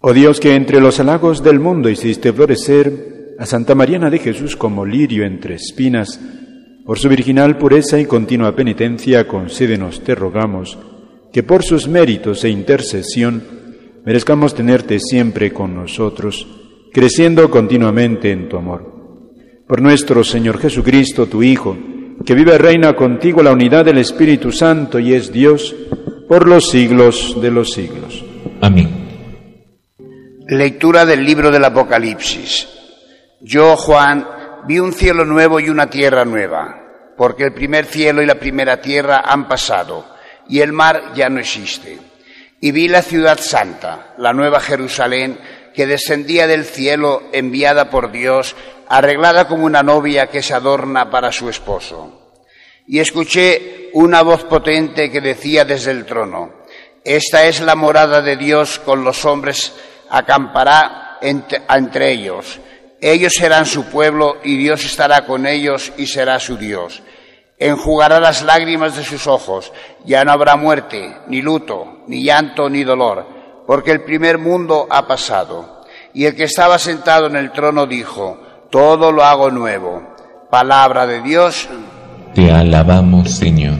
Oh Dios, que entre los halagos del mundo hiciste florecer a Santa Mariana de Jesús como lirio entre espinas, por su virginal pureza y continua penitencia, concédenos, te rogamos, que por sus méritos e intercesión merezcamos tenerte siempre con nosotros, creciendo continuamente en tu amor. Por nuestro Señor Jesucristo, tu Hijo, que vive y reina contigo en la unidad del Espíritu Santo y es Dios por los siglos de los siglos. Amén. Lectura del libro del Apocalipsis. Yo, Juan, vi un cielo nuevo y una tierra nueva, porque el primer cielo y la primera tierra han pasado, y el mar ya no existe. Y vi la ciudad santa, la nueva Jerusalén, que descendía del cielo, enviada por Dios, arreglada como una novia que se adorna para su esposo. Y escuché una voz potente que decía desde el trono: esta es la morada de Dios con los hombres, acampará entre ellos. Ellos serán su pueblo y Dios estará con ellos y será su Dios. Enjugará las lágrimas de sus ojos, ya no habrá muerte, ni luto, ni llanto, ni dolor, porque el primer mundo ha pasado. Y el que estaba sentado en el trono dijo: todo lo hago nuevo. Palabra de Dios. Te alabamos, Señor.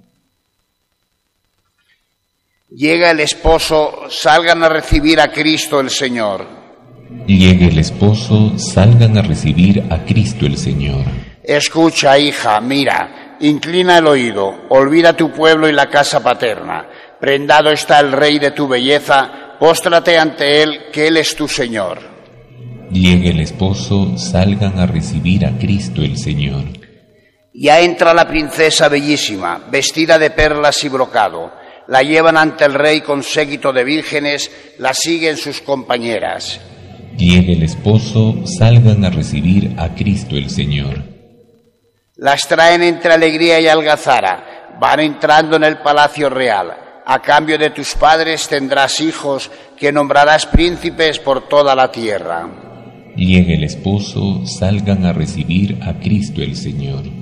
Llega el esposo, salgan a recibir a Cristo el Señor. Llegue el esposo, salgan a recibir a Cristo el Señor. Escucha, hija, mira, inclina el oído, olvida tu pueblo y la casa paterna. Prendado está el Rey de tu belleza, póstrate ante Él, que Él es tu Señor. Llegue el esposo, salgan a recibir a Cristo el Señor. Ya entra la princesa bellísima, vestida de perlas y brocado. La llevan ante el rey con séquito de vírgenes, la siguen sus compañeras. Llegue el esposo, salgan a recibir a Cristo el Señor. Las traen entre alegría y algazara, van entrando en el palacio real. A cambio de tus padres tendrás hijos, que nombrarás príncipes por toda la tierra. Llegue el esposo, salgan a recibir a Cristo el Señor.